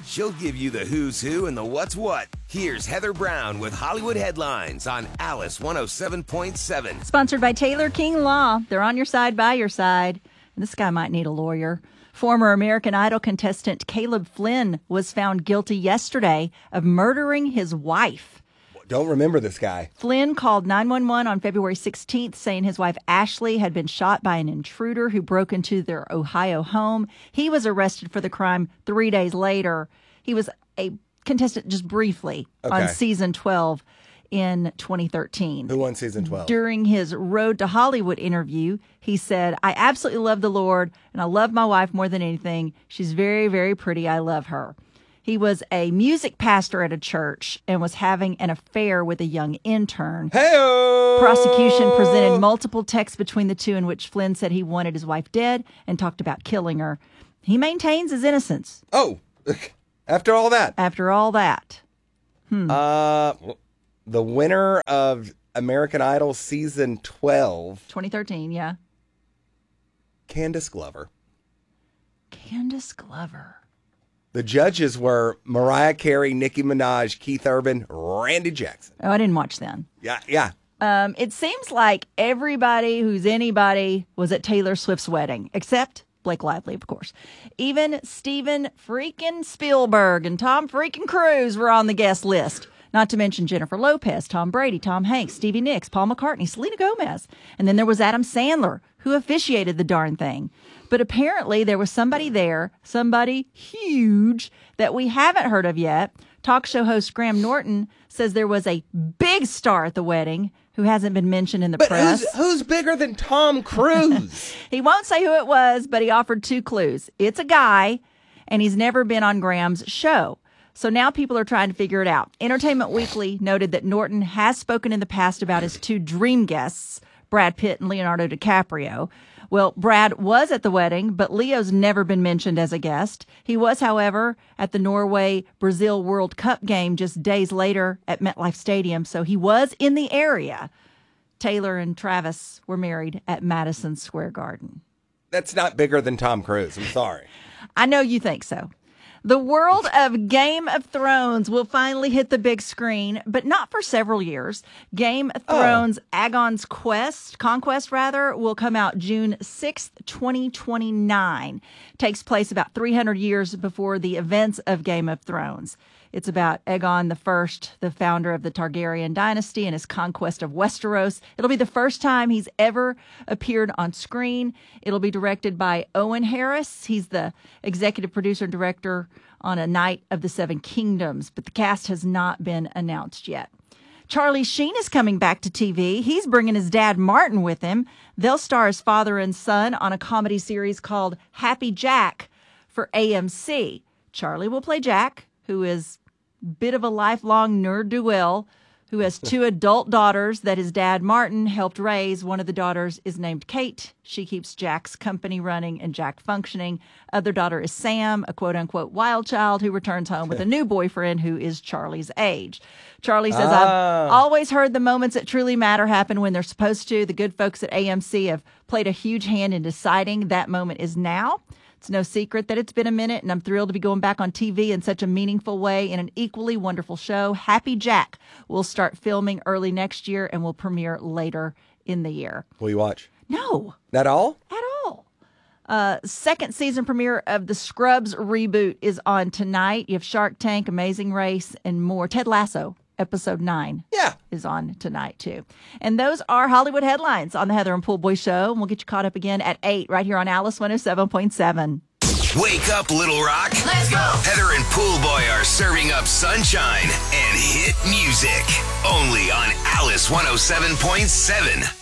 She'll give you the who's who and the what's what. Here's Heather Brown with Hollywood Headlines on Alice 107.7. Sponsored by Taylor King Law. They're on your side, by your side. And this guy might need a lawyer. Former American Idol contestant Caleb Flynn was found guilty yesterday of murdering his wife. Don't remember this guy. Flynn called 911 on February 16th, saying his wife Ashley had been shot by an intruder who broke into their Ohio home. He was arrested for the crime 3 days later. He was a contestant just briefly on season 12 in 2013. Who won season 12? During his Road to Hollywood interview, he said, "I absolutely love the Lord, and I love my wife more than anything. She's very, very pretty. I love her." He was a music pastor at a church and was having an affair with a young intern. Hey-o! Prosecution presented multiple texts between the two in which Flynn said he wanted his wife dead and talked about killing her. He maintains his innocence. Oh, after all that. After all that. The winner of American Idol season 12. 2013, yeah. Candace Glover. Candace Glover. The judges were Mariah Carey, Nicki Minaj, Keith Urban, Randy Jackson. Oh, I didn't watch then. Yeah. It seems like everybody who's anybody was at Taylor Swift's wedding, except Blake Lively, of course. Even Steven freaking Spielberg and Tom freaking Cruise were on the guest list. Not to mention Jennifer Lopez, Tom Brady, Tom Hanks, Stevie Nicks, Paul McCartney, Selena Gomez. And then there was Adam Sandler, who officiated the darn thing. But apparently there was somebody there, somebody huge that we haven't heard of yet. Talk show host Graham Norton says there was a big star at the wedding who hasn't been mentioned in the press. But who's bigger than Tom Cruise? He won't say who it was, but he offered 2 clues. It's a guy, and he's never been on Graham's show. So now people are trying to figure it out. Entertainment Weekly noted that Norton has spoken in the past about his 2 dream guests, Brad Pitt and Leonardo DiCaprio. Well, Brad was at the wedding, but Leo's never been mentioned as a guest. He was, however, at the Norway-Brazil World Cup game just days later at MetLife Stadium, so he was in the area. Taylor and Travis were married at Madison Square Garden. That's not bigger than Tom Cruise. I'm sorry. I know you think so. The world of Game of Thrones will finally hit the big screen, but not for several years. Game of Thrones Aegon's Conquest, will come out June 6th, 2029. Takes place about 300 years before the events of Game of Thrones. It's about Aegon I, the founder of the Targaryen dynasty, and his conquest of Westeros. It'll be the first time he's ever appeared on screen. It'll be directed by Owen Harris. He's the executive producer and director on A Night of the Seven Kingdoms, but the cast has not been announced yet. Charlie Sheen is coming back to TV. He's bringing his dad Martin with him. They'll star as father and son on a comedy series called Happy Jack for AMC. Charlie will play Jack, who is bit of a lifelong nerd-do-well, who has 2 adult daughters that his dad Martin helped raise. One of the daughters is named Kate. She keeps Jack's company running and Jack functioning. Other daughter is Sam, a quote-unquote wild child who returns home with a new boyfriend who is Charlie's age. Charlie says, I've always heard the moments that truly matter happen when they're supposed to. The good folks at AMC have played a huge hand in deciding that moment is now. It's no secret that it's been a minute, and I'm thrilled to be going back on TV in such a meaningful way in an equally wonderful show. Happy Jack will start filming early next year and will premiere later in the year. Will you watch? No. Not all? At all. Second season premiere of the Scrubs reboot is on tonight. You have Shark Tank, Amazing Race, and more. Ted Lasso, episode 9. Is on tonight, too. And those are Hollywood headlines on the Heather and Pool Boy Show. And we'll get you caught up again at 8 right here on Alice 107.7. Wake up, Little Rock. Let's go. Heather and Pool Boy are serving up sunshine and hit music. Only on Alice 107.7.